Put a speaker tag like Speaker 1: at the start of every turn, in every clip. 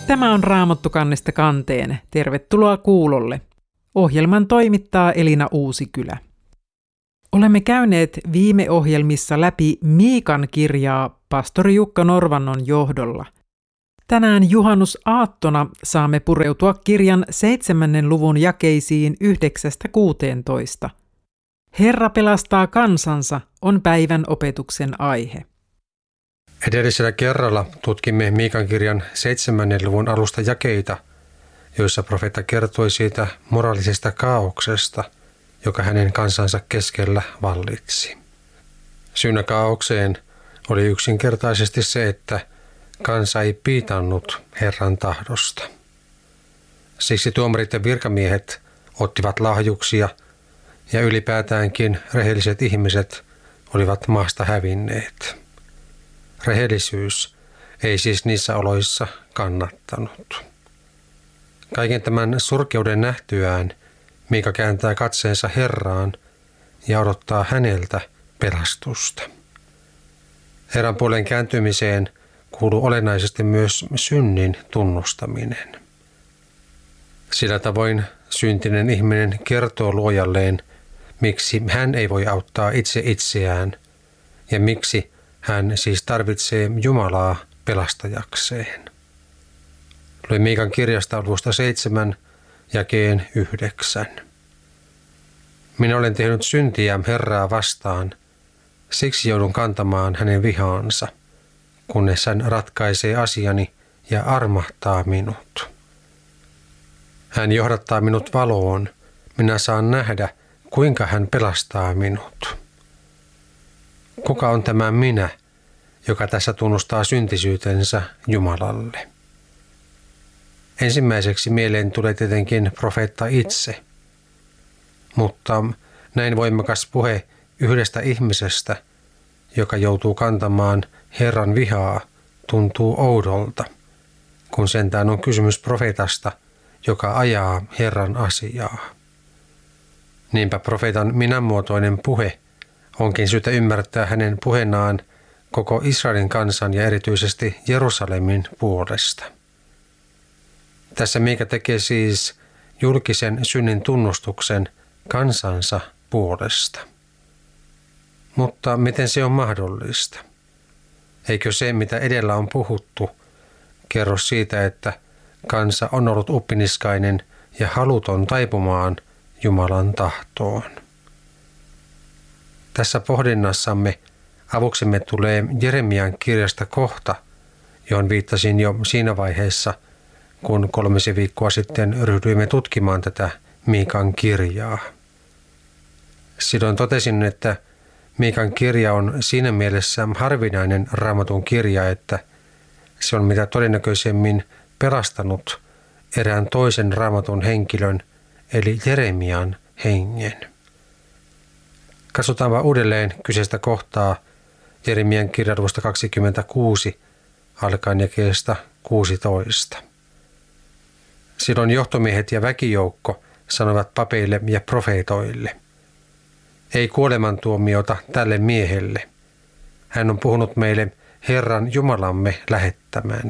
Speaker 1: Tämä on Raamattu kannesta kanteen. Tervetuloa kuulolle. Ohjelman toimittaa Elina Uusikylä. Olemme käyneet viime ohjelmissa läpi Miikan kirjaa pastori Jukka Norvannon johdolla. Tänään juhannusaattona saamme pureutua kirjan 7. luvun jakeisiin 9-16. Herra pelastaa kansansa on päivän opetuksen aihe.
Speaker 2: Edellisellä kerralla tutkimme Miikan kirjan 7. luvun alusta jakeita, joissa profeetta kertoi siitä moraalisesta kaauksesta, joka hänen kansansa keskellä vallitsi. Syynä kaaukseen oli yksinkertaisesti se, että kansa ei piitannut Herran tahdosta. Siksi tuomarit ja virkamiehet ottivat lahjuksia ja ylipäätäänkin rehelliset ihmiset olivat maasta hävinneet. Rehellisyys ei siis niissä oloissa kannattanut. Kaiken tämän surkeuden nähtyään Miika kääntää katseensa Herraan ja odottaa häneltä pelastusta. Herran puolen kääntymiseen kuuluu olennaisesti myös synnin tunnustaminen. Sillä tavoin syntinen ihminen kertoo luojalleen, miksi hän ei voi auttaa itse itseään ja miksi hän siis tarvitsee Jumalaa pelastajakseen. Luen Miikan kirjasta luvusta 7, jakeen 9. Minä olen tehnyt syntiä Herraa vastaan, siksi joudun kantamaan hänen vihaansa, kunnes hän ratkaisee asiani ja armahtaa minut. Hän johdattaa minut valoon, minä saan nähdä, kuinka hän pelastaa minut. Kuka on tämä minä, joka tässä tunnustaa syntisyytensä Jumalalle? Ensimmäiseksi mieleen tulee tietenkin profeetta itse, mutta näin voimakas puhe yhdestä ihmisestä, joka joutuu kantamaan Herran vihaa, tuntuu oudolta, kun sentään on kysymys profeetasta, joka ajaa Herran asiaa. Niinpä profeetan minämuotoinen puhe onkin syytä ymmärtää hänen puheenaan koko Israelin kansan ja erityisesti Jerusalemin puolesta. Tässä Miika tekee siis julkisen synnin tunnustuksen kansansa puolesta. Mutta miten se on mahdollista? Eikö se, mitä edellä on puhuttu, kerro siitä, että kansa on ollut uppiniskainen ja haluton taipumaan Jumalan tahtoon? Tässä pohdinnassamme avuksemme tulee Jeremian kirjasta kohta, johon viittasin jo siinä vaiheessa, kun 3 viikkoa sitten ryhdyimme tutkimaan tätä Miikan kirjaa. Silloin totesin, että Miikan kirja on siinä mielessä harvinainen Raamatun kirja, että se on mitä todennäköisemmin pelastanut erään toisen Raamatun henkilön, eli Jeremian hengen. Katsotaanpa uudelleen kyseistä kohtaa Jeremian kirjan luvusta 26 alkaen jakeesta 16. Silloin johtomiehet ja väkijoukko sanovat papeille ja profeetoille: ei kuolemantuomiota tälle miehelle. Hän on puhunut meille Herran Jumalamme lähettämänä.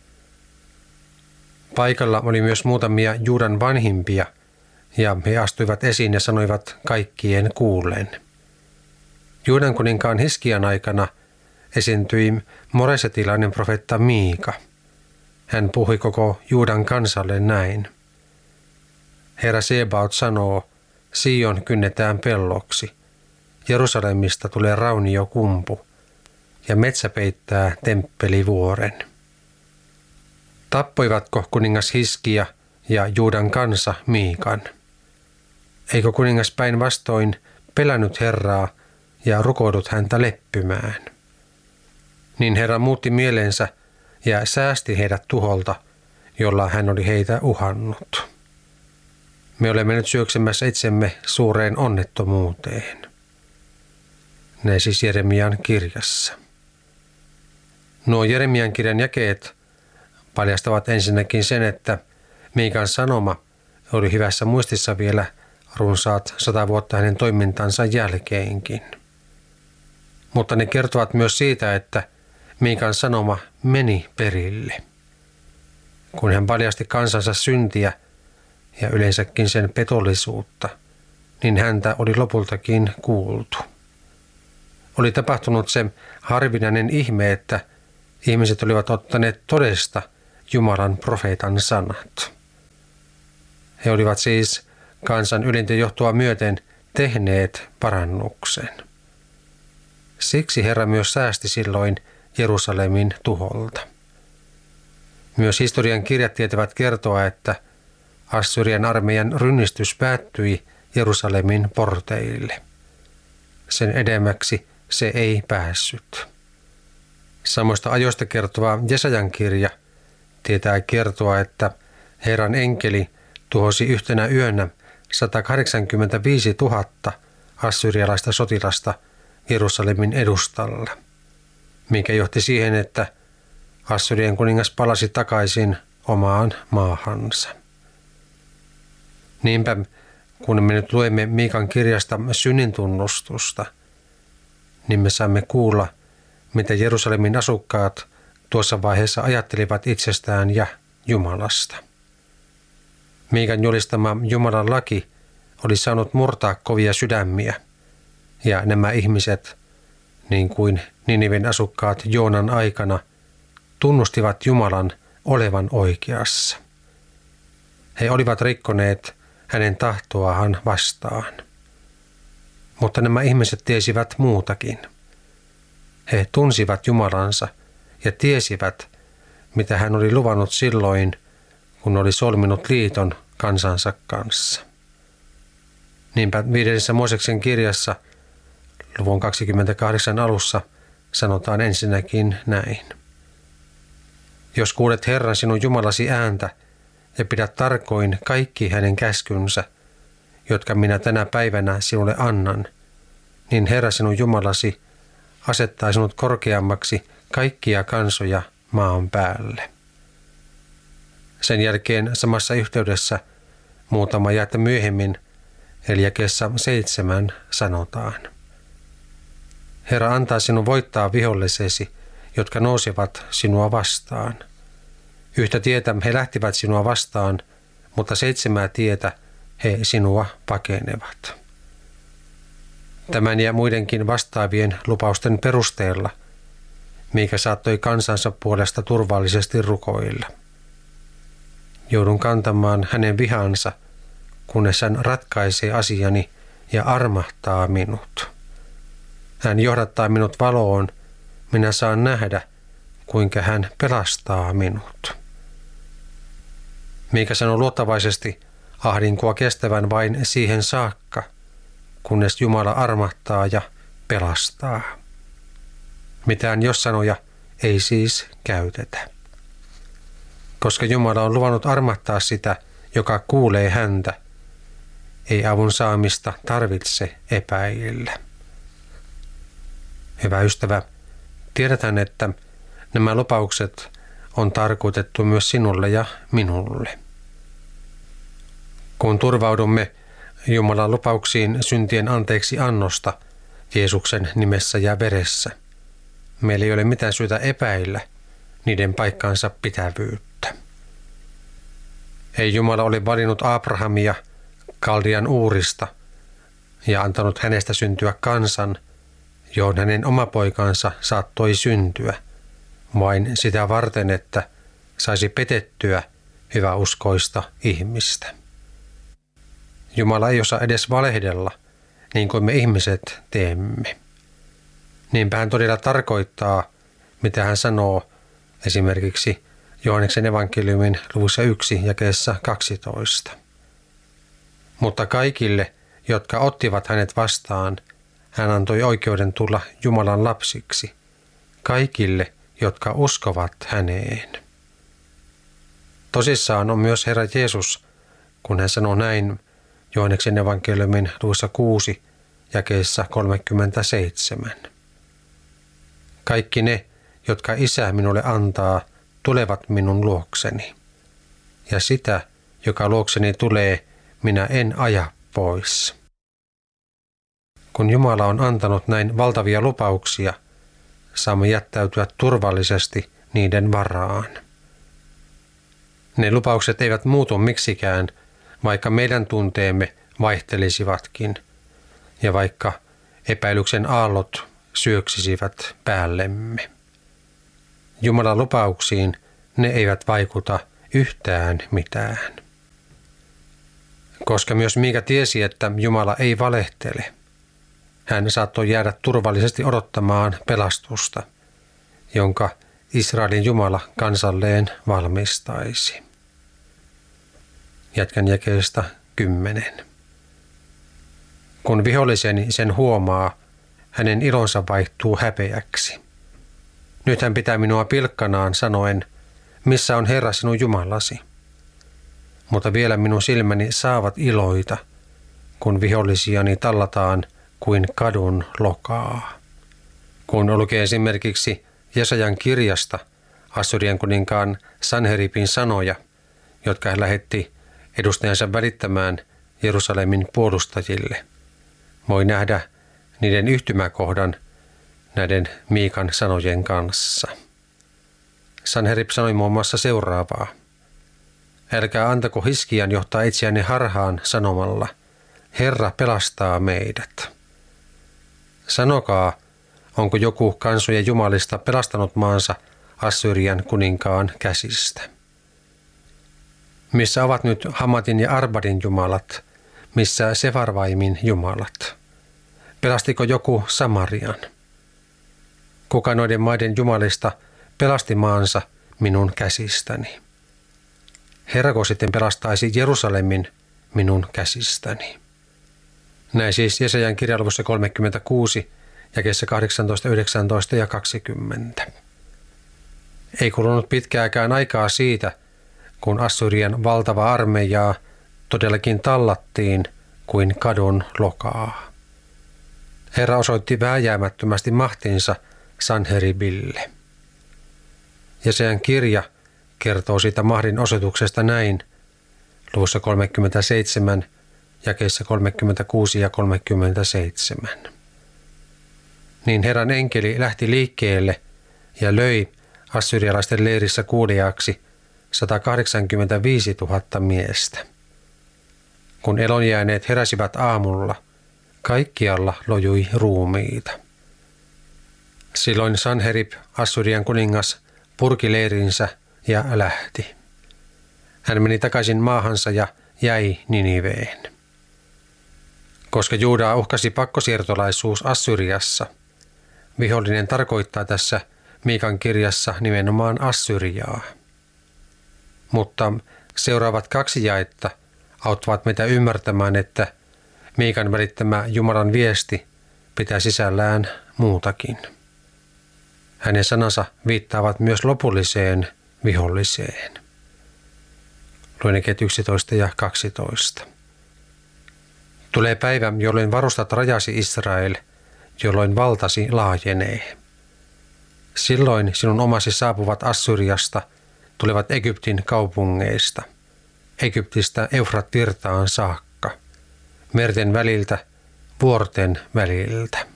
Speaker 2: Paikalla oli myös muutamia Juudan vanhimpia, ja he astuivat esiin ja sanoivat kaikkien kuullen. Juudan kuninkaan Hiskian aikana esiintyi moresetilainen profeetta Miika. Hän puhui koko Juudan kansalle näin: Herra Sebaot sanoo, Sion kynnetään pelloksi, Jerusalemista tulee rauniokumpu, ja metsä peittää temppelivuoren. Tappoivatko kuningas Hiskia ja Juudan kansa Miikan? Eikö kuningas päinvastoin pelännyt Herraa ja rukoillut häntä leppymään? Niin Herra muutti mielensä ja säästi heidät tuholta, jolla hän oli heitä uhannut. Me olemme nyt syöksemässä itsemme suureen onnettomuuteen. Näin siis Jeremian kirjassa. Nuo Jeremian kirjan jakeet paljastavat ensinnäkin sen, että Miikan sanoma oli hyvässä muistissa vielä runsaat 100 vuotta hänen toimintansa jälkeenkin. Mutta ne kertovat myös siitä, että Miikan sanoma meni perille. kun hän paljasti kansansa syntiä ja yleensäkin sen petollisuutta, niin häntä oli lopultakin kuultu. Oli tapahtunut se harvinainen ihme, että ihmiset olivat ottaneet todesta Jumalan profeetan sanat. He olivat siis kansan ylintä johtoa myöten tehneet parannuksen. Siksi Herra myös säästi silloin Jerusalemin tuholta. Myös historian kirjat tietävät kertoa, että Assyrian armeijan rynnistys päättyi Jerusalemin porteille. Sen edemmäksi se ei päässyt. Samoista ajoista kertova Jesajan kirja tietää kertoa, että Herran enkeli tuhosi yhtenä yönä 185 000 assyrialaista sotilasta Jerusalemin edustalla, mikä johti siihen, että Assyrian kuningas palasi takaisin omaan maahansa. Niinpä, kun me nyt luemme Miikan kirjasta synnintunnustusta, niin me saamme kuulla, mitä Jerusalemin asukkaat tuossa vaiheessa ajattelivat itsestään ja Jumalasta. Miikan julistama Jumalan laki oli saanut murtaa kovia sydämiä, ja nämä ihmiset, niin kuin Niniven asukkaat Joonan aikana, tunnustivat Jumalan olevan oikeassa. He olivat rikkoneet hänen tahtoaan vastaan. Mutta nämä ihmiset tiesivät muutakin. He tunsivat Jumalansa ja tiesivät, mitä hän oli luvannut silloin, kun oli solminut liiton kansansa kanssa. Niinpä 5. Mooseksen kirjassa luvun 28 alussa sanotaan ensinnäkin näin. Jos kuulet Herran sinun Jumalasi ääntä ja pidät tarkoin kaikki hänen käskynsä, jotka minä tänä päivänä sinulle annan, niin Herra sinun Jumalasi asettaa sinut korkeammaksi kaikkia kansoja maan päälle. Sen jälkeen samassa yhteydessä muutama jaetta myöhemmin, eli jakeessa 7 sanotaan. Herra antaa sinun voittaa vihollisesi, jotka nousevat sinua vastaan. Yhtä tietä he lähtivät sinua vastaan, mutta 7 tietä he sinua pakenevat. Tämän ja muidenkin vastaavien lupausten perusteella Miika saattoi kansansa puolesta turvallisesti rukoilla. Joudun kantamaan hänen vihansa, kunnes hän ratkaisee asiani ja armahtaa minut. Hän johdattaa minut valoon, minä saan nähdä, kuinka hän pelastaa minut. Miika sanoi luottavaisesti ahdinkoa kestävän vain siihen saakka, kunnes Jumala armahtaa ja pelastaa. Mitään jos-sanoja ei siis käytetä. Koska Jumala on luvannut armahtaa sitä, joka kuulee häntä, ei avun saamista tarvitse epäillä. Hyvä ystävä, tiedetään, että nämä lupaukset on tarkoitettu myös sinulle ja minulle. Kun turvaudumme Jumalan lupauksiin syntien anteeksi annosta Jeesuksen nimessä ja veressä, meillä ei ole mitään syytä epäillä niiden paikkaansa pitävyyttä. Ei Jumala ole valinnut Abrahamia Kaldian Uurista ja antanut hänestä syntyä kansan, johon hänen oma poikansa saattoi syntyä, vain sitä varten, että saisi petettyä hyväuskoista ihmistä. Jumala ei osaa edes valehdella, niin kuin me ihmiset teemme. Niinpä hän todella tarkoittaa, mitä hän sanoo esimerkiksi Johanneksen evankeliumin luvussa 1 jakeessa 12. Mutta kaikille, jotka ottivat hänet vastaan, hän antoi oikeuden tulla Jumalan lapsiksi, kaikille, jotka uskovat häneen. Tosissaan on myös Herra Jeesus, kun hän sanoo näin Johanneksen evankeliumin luvussa 6 jakeessa 37. Kaikki ne, jotka Isä minulle antaa, tulevat minun luokseni. Ja sitä, joka luokseni tulee, minä en aja pois. Kun Jumala on antanut näin valtavia lupauksia, saamme jättäytyä turvallisesti niiden varaan. Ne lupaukset eivät muutu miksikään, vaikka meidän tunteemme vaihtelisivatkin ja vaikka epäilyksen aallot syöksisivät päällemme. Jumalan lupauksiin ne eivät vaikuta yhtään mitään. Koska myös Miika tiesi, että Jumala ei valehtele, hän saattoi jäädä turvallisesti odottamaan pelastusta, jonka Israelin Jumala kansalleen valmistaisi. Jatkan jakeesta 10. Kun viholliseni sen huomaa, hänen ilonsa vaihtuu häpeäksi. Nyt hän pitää minua pilkkanaan sanoen, missä on Herra sinun Jumalasi? Mutta vielä minun silmäni saavat iloita, kun vihollisiani tallataan kuin kadun lokaa. Kun lukee esimerkiksi Jesajan kirjasta Assyrian kuninkaan Sanheribin sanoja, jotka hän lähetti edustajansa välittämään Jerusalemin puolustajille, voi nähdä niiden yhtymäkohdan näiden Miikan sanojen kanssa. Sanherib sanoi muun muassa seuraavaa. Älkää antako Hiskian johtaa itseänne harhaan sanomalla, Herra pelastaa meidät. Sanokaa, onko joku kansojen jumalista pelastanut maansa Assyrian kuninkaan käsistä. Missä ovat nyt Hamatin ja Arbadin jumalat, missä Sefarvaimin jumalat? Pelastiko joku Samarian? Kuka noiden maiden jumalista pelasti maansa minun käsistäni? Herrako sitten pelastaisi Jerusalemin minun käsistäni? Näin siis Jesajan kirjaluvussa 36, jakeessa 18, 19 ja 20. Ei kulunut pitkääkään aikaa siitä, kun Assyrian valtava armeijaa todellakin tallattiin kuin kadun lokaa. Herra osoitti vääjäämättömästi mahtinsa Sanheribille. Jesajan kirja kertoo siitä mahdin osoituksesta näin luvussa 37, jakeissa 36 ja 37. Niin Herran enkeli lähti liikkeelle ja löi assyrialaisten leirissä kuuliaaksi 185 000 miestä. Kun elonjääneet heräsivät aamulla, kaikkialla lojui ruumiita. Silloin Sanherib, Assyrian kuningas, purki leirinsä ja lähti. Hän meni takaisin maahansa ja jäi Niniveen. Koska Juudaa uhkasi pakkosiirtolaisuus Assyriassa, vihollinen tarkoittaa tässä Miikan kirjassa nimenomaan Assyriaa. Mutta seuraavat 2 jaetta auttavat meitä ymmärtämään, että Miikan välittämä Jumalan viesti pitää sisällään muutakin. Hänen sanansa viittaavat myös lopulliseen viholliseen. Luen jakeet 11 ja 12. Tulee päivä, jolloin varustat rajasi Israel, jolloin valtasi laajenee. Silloin sinun omasi saapuvat Assyriasta, tulevat Egyptin kaupungeista, Egyptistä Eufrat-virtaan saakka, merten väliltä, vuorten väliltä.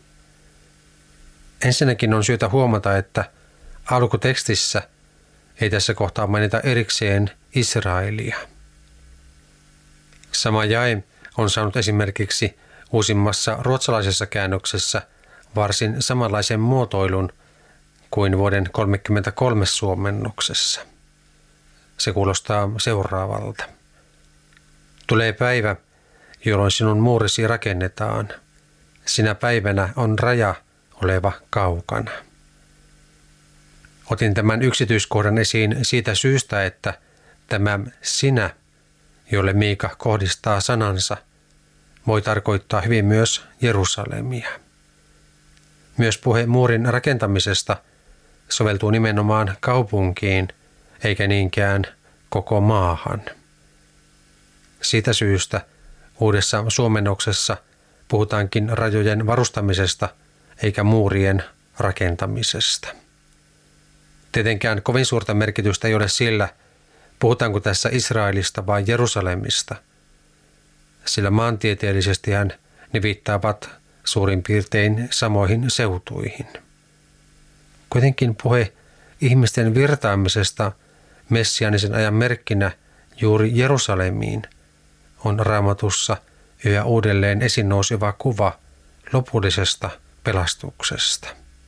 Speaker 2: Ensinnäkin on syytä huomata, että alkutekstissä ei tässä kohtaa mainita erikseen Israelia. Sama jae on saanut esimerkiksi uusimmassa ruotsalaisessa käännöksessä varsin samanlaisen muotoilun kuin vuoden 1933 suomennoksessa. Se kuulostaa seuraavalta. Tulee päivä, jolloin sinun muurisi rakennetaan. Sinä päivänä on raja oleva kaukana. Otin tämän yksityiskohdan esiin siitä syystä, että tämä sinä, jolle Miika kohdistaa sanansa, voi tarkoittaa hyvin myös Jerusalemia. Myös puhe muurin rakentamisesta soveltuu nimenomaan kaupunkiin, eikä niinkään koko maahan. Siitä syystä uudessa suomennoksessa puhutaankin rajojen varustamisesta eikä muurien rakentamisesta. Tietenkään kovin suurta merkitystä ei ole sillä, puhutaanko tässä Israelista vai Jerusalemista, sillä maantieteellisestihän ne viittaavat suurin piirtein samoihin seutuihin. Kuitenkin puhe ihmisten virtaamisesta messiaanisen ajan merkkinä juuri Jerusalemiin, on Raamatussa yhä uudelleen esiin nouseva kuva lopullisesta pelastuksesta.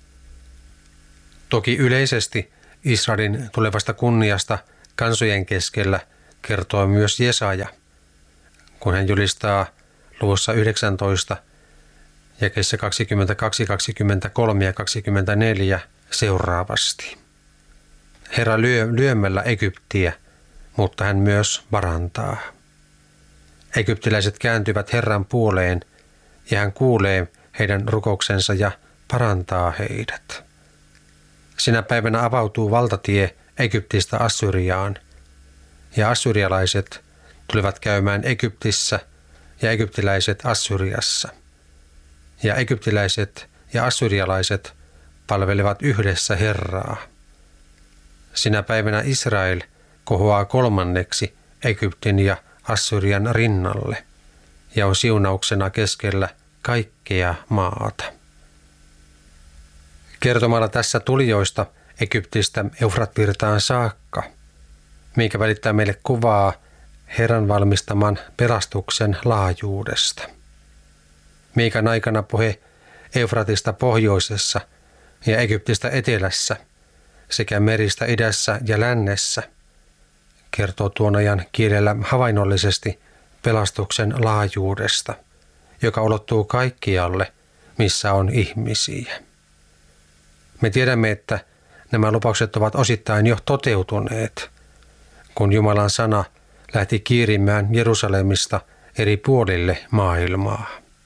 Speaker 2: Toki yleisesti Israelin tulevasta kunniasta kansojen keskellä kertoo myös Jesaja, kun hän julistaa luvussa 19, jakeissa 22, 23 ja 24 seuraavasti. Herra lyömällä Egyptiä, mutta hän myös parantaa. Egyptiläiset kääntyvät Herran puoleen, ja hän kuulee heidän rukouksensa ja parantaa heidät. Sinä päivänä avautuu valtatie Egyptistä Assyriaan, ja assyrialaiset tulivat käymään Egyptissä ja egyptiläiset Assyriassa. Ja egyptiläiset ja assyrialaiset palvelevat yhdessä Herraa. Sinä päivänä Israel kohoaa kolmanneksi Egyptin ja Assyrian rinnalle ja on siunauksena keskellä kaikkea maata. Kertomalla tässä tulijoista Egyptistä Eufrat-virtaan saakka, mikä välittää meille kuvaa Herran valmistaman pelastuksen laajuudesta. Miikan aikana puhe Eufratista pohjoisessa ja Egyptistä etelässä sekä meristä idässä ja lännessä kertoo tuon ajan kielellä havainnollisesti pelastuksen laajuudesta, joka ulottuu kaikkialle, missä on ihmisiä. Me tiedämme, että nämä lupaukset ovat osittain jo toteutuneet, kun Jumalan sana lähti kiirimään Jerusalemista eri puolille maailmaa.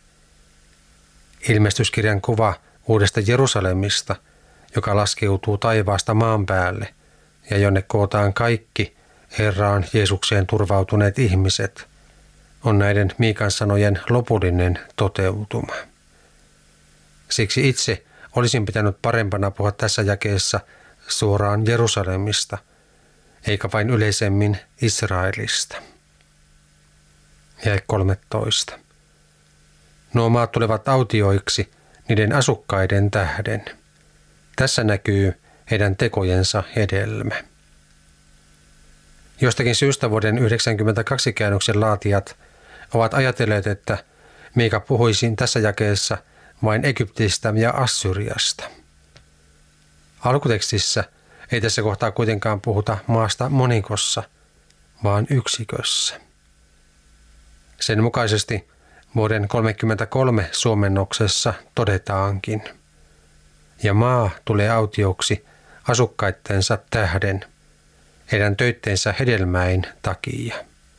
Speaker 2: Ilmestyskirjan kuva uudesta Jerusalemista, joka laskeutuu taivaasta maan päälle ja jonne kootaan kaikki Herraan Jeesukseen turvautuneet ihmiset, on näiden Miikan sanojen lopullinen toteutuma. Siksi itse olisin pitänyt parempana puhua tässä jakeessa suoraan Jerusalemista, eikä vain yleisemmin Israelista. Jae 13. Nuo maat tulevat autioiksi niiden asukkaiden tähden. Tässä näkyy heidän tekojensa hedelmä. Jostakin syystä vuoden 1992 käännöksen laatijat ovat ajatelleet, että Miika puhuisi tässä jakeessa vain Egyptistä ja Assyriasta. Alkutekstissä ei tässä kohtaa kuitenkaan puhuta maasta monikossa, vaan yksikössä. Sen mukaisesti vuoden 1933 suomennoksessa todetaankin: ja maa tulee autioksi asukkaittensa tähden, heidän töitteensä hedelmäin takia.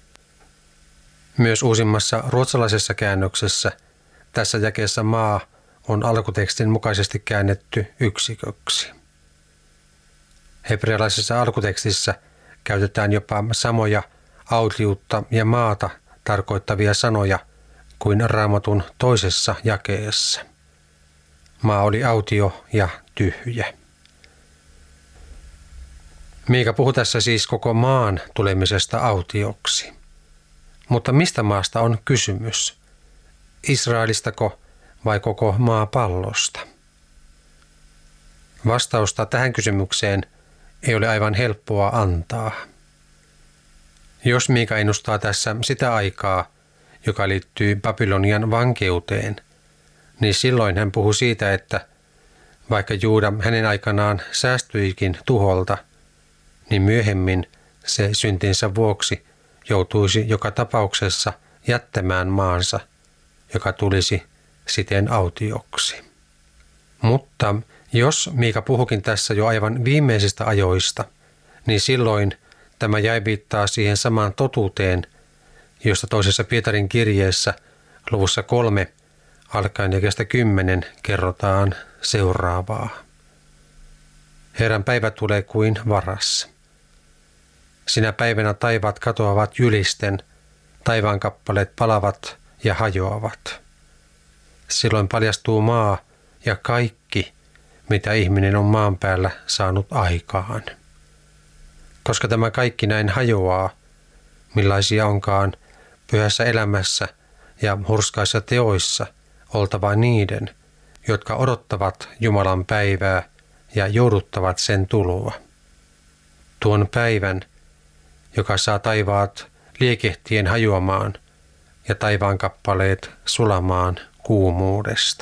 Speaker 2: Myös uusimmassa ruotsalaisessa käännöksessä tässä jakeessa maa on alkutekstin mukaisesti käännetty yksiköksi. Hebrealaisessa alkutekstissä käytetään jopa samoja autiutta ja maata tarkoittavia sanoja kuin Raamatun toisessa jakeessa. Maa oli autio ja tyhjä. Miika puhuu tässä siis koko maan tulemisesta autioksi. Mutta mistä maasta on kysymys? Israelistako vai koko maapallosta? Vastausta tähän kysymykseen ei ole aivan helppoa antaa. Jos Miika ennustaa tässä sitä aikaa, joka liittyy Babylonian vankeuteen, niin silloin hän puhuu siitä, että vaikka Juuda hänen aikanaan säästyikin tuholta, niin myöhemmin se syntinsä vuoksi joutuisi joka tapauksessa jättämään maansa, joka tulisi siten autioksi. Mutta jos Miika puhukin tässä jo aivan viimeisistä ajoista, niin silloin tämä jae viittaa siihen samaan totuuteen, josta toisessa Pietarin kirjeessä luvussa 3 alkaen jakeesta 10 kerrotaan seuraavaa. Herran päivä tulee kuin varas. Sinä päivänä taivaat katoavat jylisten, taivaan kappaleet palavat ja hajoavat. Silloin paljastuu maa ja kaikki, mitä ihminen on maan päällä saanut aikaan. Koska tämä kaikki näin hajoaa, millaisia onkaan pyhässä elämässä ja hurskaissa teoissa oltava niiden, jotka odottavat Jumalan päivää ja jouduttavat sen tuloa. Tuon päivän joka saa taivaat liekehtien hajoamaan ja taivaan kappaleet sulamaan kuumuudesta.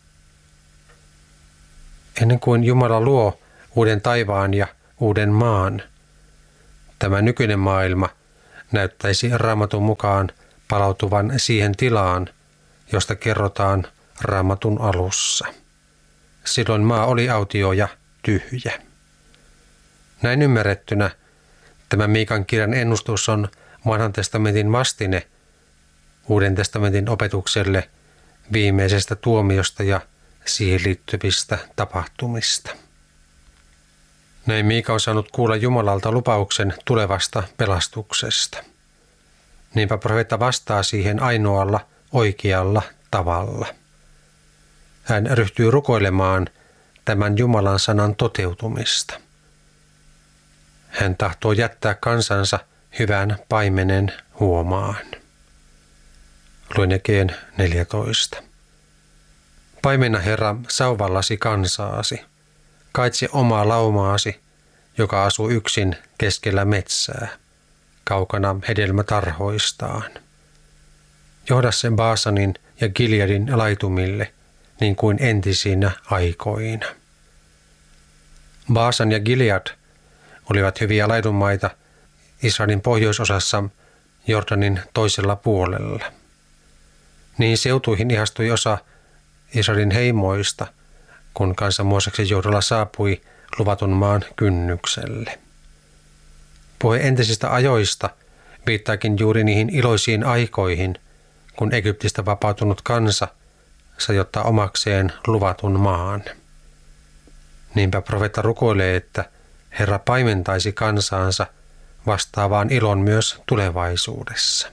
Speaker 2: Ennen kuin Jumala luo uuden taivaan ja uuden maan, tämä nykyinen maailma näyttäisi Raamatun mukaan palautuvan siihen tilaan, josta kerrotaan Raamatun alussa. Silloin maa oli autio ja tyhjä. Näin ymmärrettynä tämä Miikan kirjan ennustus on Vanhan testamentin vastine Uuden testamentin opetukselle viimeisestä tuomiosta ja siihen liittyvistä tapahtumista. Näin Miika on saanut kuulla Jumalalta lupauksen tulevasta pelastuksesta. Niinpä profeetta vastaa siihen ainoalla oikealla tavalla. Hän ryhtyy rukoilemaan tämän Jumalan sanan toteutumista. Hän tahtoo jättää kansansa hyvän paimenen huomaan. Luen Jakeen 14. Paimenna Herra sauvallasi kansaasi, kaitse omaa laumaasi, joka asuu yksin keskellä metsää, kaukana hedelmätarhoistaan. Johda se Baasanin ja Gileadin laitumille, niin kuin entisinä aikoina. Baasan ja Gilead olivat hyviä laidunmaita Israelin pohjoisosassa Jordanin toisella puolella. Niihin seutuihin ihastui osa Israelin heimoista, kun kansa Mooseksen johdolla saapui luvatun maan kynnykselle. Puhe entisistä ajoista viittaakin juuri niihin iloisiin aikoihin, kun Egyptistä vapautunut kansa sai ottaa omakseen luvatun maan. Niinpä profeetta rukoilee, että Herra paimentaisi kansaansa vastaavaan ilon myös tulevaisuudessa.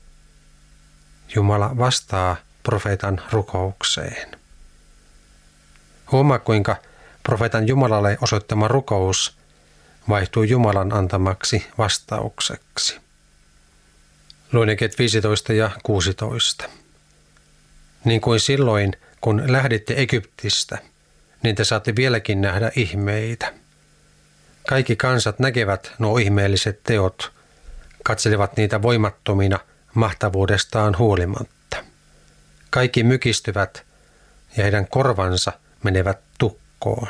Speaker 2: Jumala vastaa profeetan rukoukseen. Huomaa, kuinka profeetan Jumalalle osoittama rukous vaihtuu Jumalan antamaksi vastaukseksi. Luen jakeet 15 ja 16. Niin kuin silloin, kun lähditte Egyptistä, niin te saatte vieläkin nähdä ihmeitä. Kaikki kansat näkevät nuo ihmeelliset teot, katselevat niitä voimattomina mahtavuudestaan huolimatta. Kaikki mykistyvät ja heidän korvansa menevät tukkoon.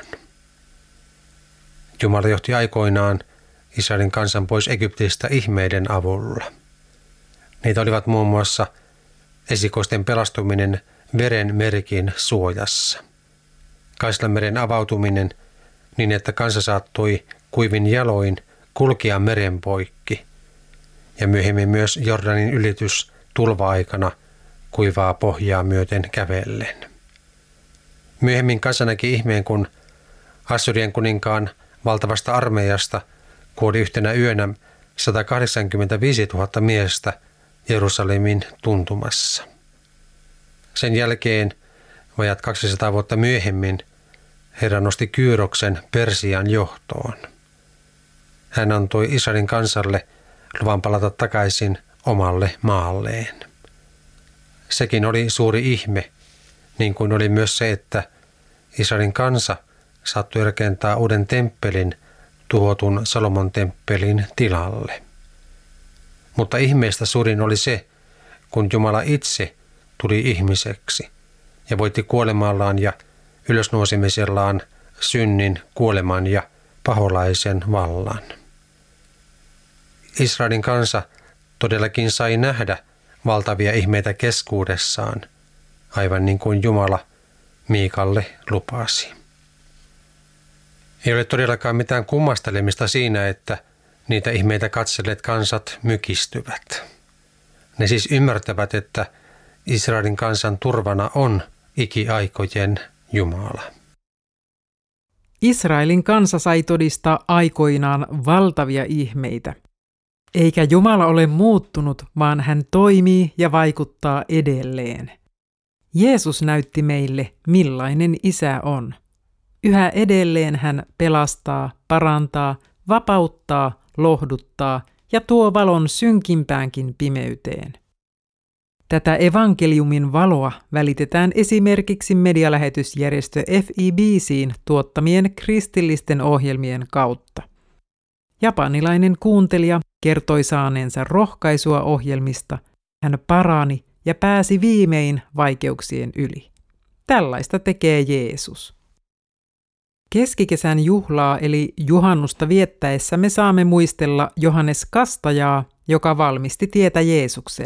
Speaker 2: Jumala johti aikoinaan Israelin kansan pois Egyptistä ihmeiden avulla. Niitä olivat muun muassa esikoisten pelastuminen veren merkin suojassa, Kaislanmeren avautuminen niin, että kansa saattoi kuivin jaloin kulkea meren poikki, ja myöhemmin myös Jordanin ylitys tulva-aikana kuivaa pohjaa myöten kävellen. Myöhemmin kansa näki ihmeen, kun Assyrian kuninkaan valtavasta armeijasta kuoli yhtenä yönä 185 000 miestä Jerusalemin tuntumassa. Sen jälkeen, vajat 200 vuotta myöhemmin, Herra nosti Kyyroksen Persian johtoon. Hän antoi Israelin kansalle luvan palata takaisin omalle maalleen. Sekin oli suuri ihme, niin kuin oli myös se, että Israelin kansa saattoi rakentaa uuden temppelin tuhotun Salomon temppelin tilalle. Mutta ihmeestä suurin oli se, kun Jumala itse tuli ihmiseksi ja voitti kuolemallaan ja ylösnousemisellaan synnin, kuoleman ja paholaisen vallan. Israelin kansa todellakin sai nähdä valtavia ihmeitä keskuudessaan, aivan niin kuin Jumala Miikalle lupasi. Ei ole todellakaan mitään kummastelemista siinä, että niitä ihmeitä katselleet kansat mykistyvät. Ne siis ymmärtävät, että Israelin kansan turvana on ikiaikojen Jumala.
Speaker 1: Israelin kansa sai todistaa aikoinaan valtavia ihmeitä. Eikä Jumala ole muuttunut, vaan hän toimii ja vaikuttaa edelleen. Jeesus näytti meille, millainen Isä on. Yhä edelleen hän pelastaa, parantaa, vapauttaa, lohduttaa ja tuo valon synkimpäänkin pimeyteen. Tätä evankeliumin valoa välitetään esimerkiksi medialähetysjärjestö FEBC:n tuottamien kristillisten ohjelmien kautta. Japanilainen kuuntelija kertoi saaneensa rohkaisua ohjelmista, hän parani ja pääsi viimein vaikeuksien yli. Tällaista tekee Jeesus. Keskikesän juhlaa eli juhannusta viettäessä me saamme muistella Johannes Kastajaa, joka valmisti tietä Jeesukselle.